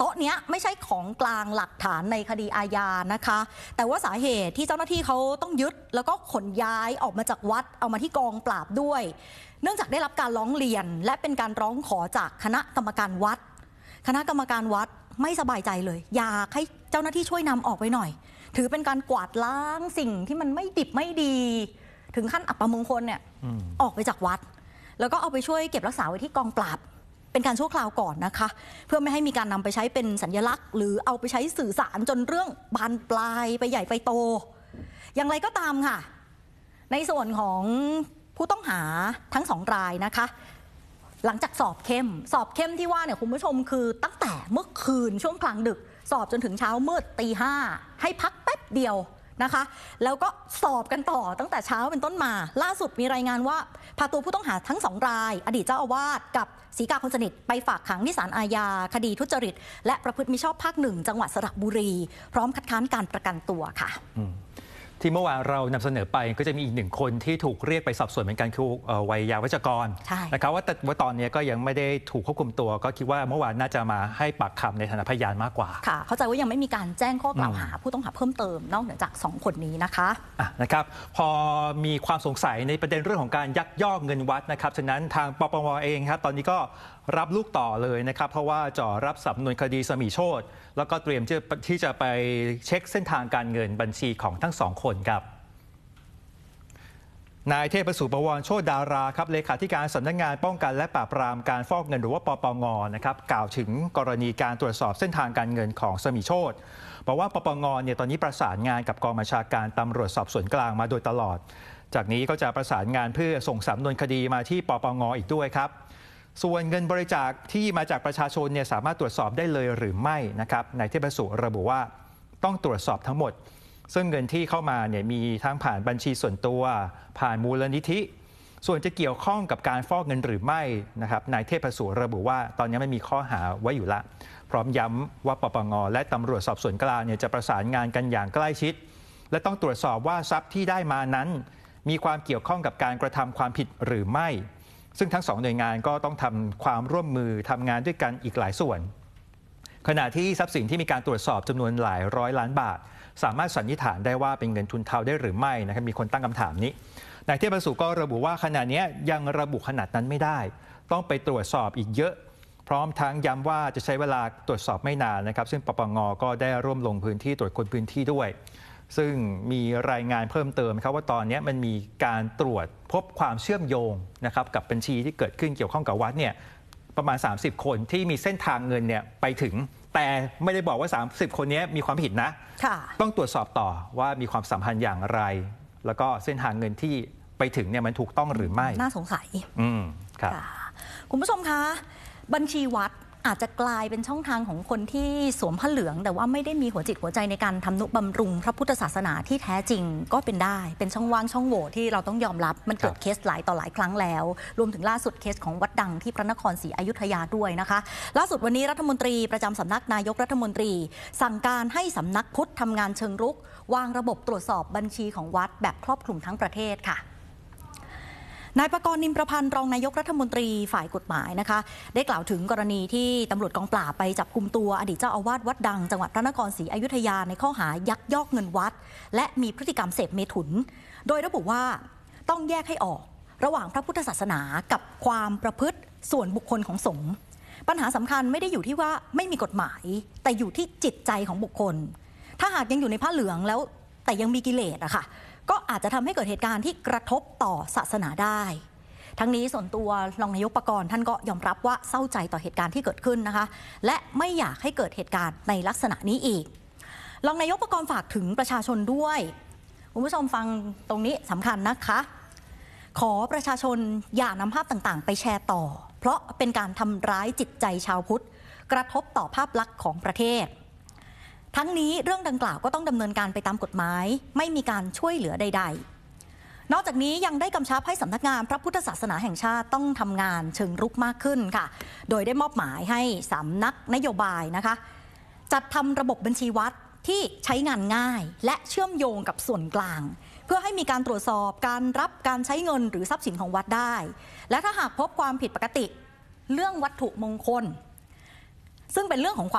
โต๊ะเนี้ยไม่ใช่ของกลางหลักฐานในคดีอาญานะคะแต่ว่าสาเหตุที่เจ้าหน้าที่เขาต้องยึดแล้วก็ขนย้ายออกมาจากวัดเอามาที่กองปราบด้วยเนื่องจากได้รับการร้องเรียนและเป็นการร้องขอจากคณะกรรมการวัดไม่สบายใจเลยอยากให้เจ้าหน้าที่ช่วยนำออกไปหน่อยถือเป็นการกวาดล้างสิ่งที่มันไม่ดิบไม่ดีถึงขั้นอัปมงคลเนี่ยออกไปจากวัดแล้วก็เอาไปช่วยเก็บรักษาไว้ที่กองปราบเป็นการชั่วคราวก่อนนะคะเพื่อไม่ให้มีการนำไปใช้เป็นสัญลักษณ์หรือเอาไปใช้สื่อสารจนเรื่องบานปลายไปใหญ่ไปโตอย่างไรก็ตามค่ะในส่วนของผู้ต้องหาทั้ง2 รายนะคะหลังจากสอบเข้มที่ว่าเนี่ยคุณผู้ชมคือตั้งแต่เมื่อคืนช่วงกลางดึกสอบจนถึงเช้ามืดตี 5ให้พักแป๊บเดียวนะคะแล้วก็สอบกันต่อตั้งแต่เช้าเป็นต้นมาล่าสุดมีรายงานว่าพาตัวผู้ต้องหาทั้ง2 รายอดีตเจ้าอาวาสกับศรีกาคนสนิทไปฝากขังที่ศาลอาญาคดีทุจริตและประพฤติมิชอบภาค 1จังหวัดสระบุรีพร้อมคัดค้านการประกันตัวค่ะที่เมื่อวานเรานำเสนอไปก็จะมีอีก1 คนที่ถูกเรียกไปสอบสวนเหมือนกันคือวัยวัจกรนะครับว่าตอนนี้ก็ยังไม่ได้ถูกควบคุมตัวก็คิดว่าเมื่อวานน่าจะมาให้ปากคำในฐานะพยานมากกว่าค่ะเข้าใจว่ายังไม่มีการแจ้งข้อกล่าวหาผู้ต้องหาเพิ่มเติมนอกเหนือจาก2 คนนี้นะคะนะครับพอมีความสงสัยในประเด็นเรื่องของการยักยอกเงินวัดนะครับฉะนั้นทางปปง.เองครับตอนนี้ก็รับลูกต่อเลยนะครับเพราะว่าจ่อรับสำนวนคดีสมีโชติแล้วก็เตรียมที่จะไปเช็คเส้นทางการเงินบัญชีของทั้ง2 คนครับนายเทพสุบวรโชติดาราครับเลขาธิการสำนักงานป้องกันและปราบปรามการฟอกเงินหรือว่าปปง.นะครับกล่าวถึงกรณีการตรวจสอบเส้นทางการเงินของสมีโชติบอกว่าปปง.เนี่ยตอนนี้ประสานงานกับกองบัญชาการตำรวจสอบสวนกลางมาโดยตลอดจากนี้ก็จะประสานงานเพื่อส่งสำนวนคดีมาที่ปปง.อีกด้วยครับส่วนเงินบริจาคที่มาจากประชาชนเนี่ยสามารถตรวจสอบได้เลยหรือไม่นะครับนายเทพสุระบุว่าต้องตรวจสอบทั้งหมดซึ่งเงินที่เข้ามาเนี่ยมีทั้งผ่านบัญชีส่วนตัวผ่านมูลนิธิส่วนจะเกี่ยวข้องกับการฟอกเงินหรือไม่นะครับนายเทพสุระบุว่าตอนนี้ไม่มีข้อหาไว้อยู่ละพร้อมย้ำว่าปปง.และตำรวจสอบสวนกลางเนี่ยจะประสานงานกันอย่างใกล้ชิดและต้องตรวจสอบว่าทรัพย์ที่ได้มานั้นมีความเกี่ยวข้องกับการกระทำความผิดหรือไม่ซึ่งทั้ง2 หน่วยงานก็ต้องทำความร่วมมือทำงานด้วยกันอีกหลายส่วนขณะที่ทรัพย์สินที่มีการตรวจสอบจำนวนหลายร้อยล้านบาทสามารถสันนิษฐานได้ว่าเป็นเงินทุนเทาได้หรือไม่นะครับมีคนตั้งคำถามนี้นายเทพสุก็ระบุว่าขณะนี้ยังระบุขนาดนั้นไม่ได้ต้องไปตรวจสอบอีกเยอะพร้อมทั้งย้ำว่าจะใช้เวลาตรวจสอบไม่นานนะครับซึ่งปปง.ก็ได้ร่วมลงพื้นที่ตรวจคนพื้นที่ด้วยซึ่งมีรายงานเพิ่มเติมครับว่าตอนนี้มันมีการตรวจพบความเชื่อมโยงนะครับกับบัญชีที่เกิดขึ้นเกี่ยวข้องกับวัดเนี่ยประมาณ30 คนที่มีเส้นทางเงินเนี่ยไปถึงแต่ไม่ได้บอกว่า30 คนนี้มีความผิดนะต้องตรวจสอบต่อว่ามีความสัมพันธ์อย่างไรแล้วก็เส้นทางเงินที่ไปถึงเนี่ยมันถูกต้องหรือไม่น่าสงสัยครับคุณผู้ชมคะบัญชีวัดอาจจะกลายเป็นช่องทางของคนที่สวมผ้าเหลืองแต่ว่าไม่ได้มีหัวจิตหัวใจในการทำนุบำรุงพระพุทธศาสนาที่แท้จริงก็เป็นได้เป็นช่องว่างช่องโหว่ที่เราต้องยอมรับมันเกิดเคสหลายต่อหลายครั้งแล้วรวมถึงล่าสุดเคสของวัดดังที่พระนครศรีอยุธยาด้วยนะคะล่าสุดวันนี้รัฐมนตรีประจำสำนักนายกรัฐมนตรีสั่งการให้สำนักพุทธทำงานเชิงรุกวางระบบตรวจสอบบัญชีของวัดแบบครอบคลุมทั้งประเทศค่ะนายประกรณ์ นิมประพันธ์รองนายกรัฐมนตรีฝ่ายกฎหมายนะคะได้กล่าวถึงกรณีที่ตำรวจกองปราบไปจับกุมตัวอดีตเจ้าอาวาสวัดดังจังหวัดพระนครศรีอยุธยาในข้อหายักยอกเงินวัดและมีพฤติกรรมเสพเมถุนโดยระบุว่าต้องแยกให้ออกระหว่างพระพุทธศาสนากับความประพฤติส่วนบุคคลของสงฆ์ปัญหาสำคัญไม่ได้อยู่ที่ว่าไม่มีกฎหมายแต่อยู่ที่จิตใจของบุคคลถ้าหากยังอยู่ในผ้าเหลืองแล้วแต่ยังมีกิเลสอะค่ะก็อาจจะทำให้เกิดเหตุการณ์ที่กระทบต่อศาสนาได้ทั้งนี้ส่วนตัวรองนายกประกรณ์ท่านก็ยอมรับว่าเศร้าใจต่อเหตุการณ์ที่เกิดขึ้นนะคะและไม่อยากให้เกิดเหตุการณ์ในลักษณะนี้อีกรองนายกประกรณ์ฝากถึงประชาชนด้วยคุณผู้ชมฟังตรงนี้สำคัญนะคะขอประชาชนอย่านำภาพต่างๆไปแชร์ต่อเพราะเป็นการทำร้ายจิตใจชาวพุทธกระทบต่อภาพลักษณ์ของประเทศทั้งนี้เรื่องดังกล่าวก็ต้องดำเนินการไปตามกฎหมายไม่มีการช่วยเหลือใดๆนอกจากนี้ยังได้กำชับให้สำนักงานพระพุทธศาสนาแห่งชาติต้องทำงานเชิงรุกมากขึ้นค่ะโดยได้มอบหมายให้สำนักนโยบายนะคะจัดทำระบบบัญชีวัดที่ใช้งานง่ายและเชื่อมโยงกับส่วนกลางเพื่อให้มีการตรวจสอบการรับการใช้เงินหรือทรัพย์สินของวัดได้และถ้าหากพบความผิดปกติเรื่องวัตถุมงคลซึ่งเป็นเรื่องของความ